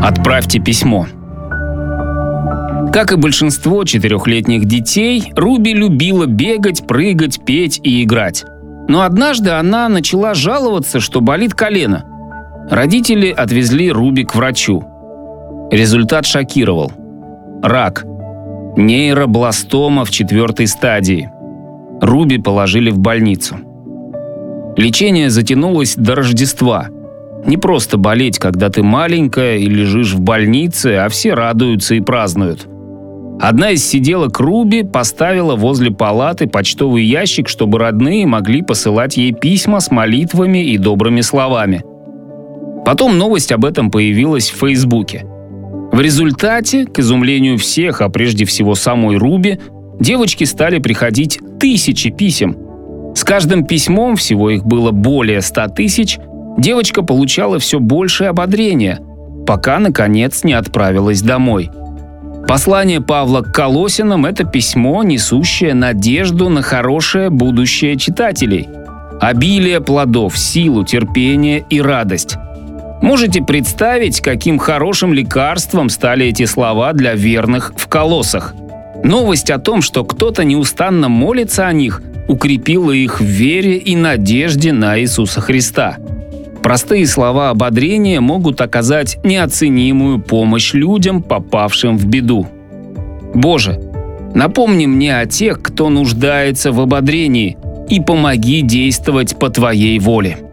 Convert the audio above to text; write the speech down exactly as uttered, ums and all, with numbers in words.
Отправьте письмо. Как и большинство четырехлетних детей, Руби любила бегать, прыгать, петь и играть. Но однажды она начала жаловаться, что болит колено. Родители отвезли Руби к врачу. Результат шокировал. Рак. Нейробластома в четвертой стадии. Руби положили в больницу. Лечение затянулось до Рождества. Не просто болеть, когда ты маленькая и лежишь в больнице, а все радуются и празднуют. Одна из сиделок Руби поставила возле палаты почтовый ящик, чтобы родные могли посылать ей письма с молитвами и добрыми словами. Потом новость об этом появилась в Фейсбуке. В результате, к изумлению всех, а прежде всего самой Руби, девочке стали приходить тысячи писем. С каждым письмом, всего их было более ста тысяч, девочка получала все большее ободрение, пока, наконец, не отправилась домой. Послание Павла к Колоссянам – это письмо, несущее надежду на хорошее будущее читателей. Обилие плодов, силу, терпение и радость. Можете представить, каким хорошим лекарством стали эти слова для верных в Колоссах? Новость о том, что кто-то неустанно молится о них, укрепила их в вере и надежде на Иисуса Христа. Простые слова ободрения могут оказать неоценимую помощь людям, попавшим в беду. Боже, напомни мне о тех, кто нуждается в ободрении, и помоги действовать по Твоей воле.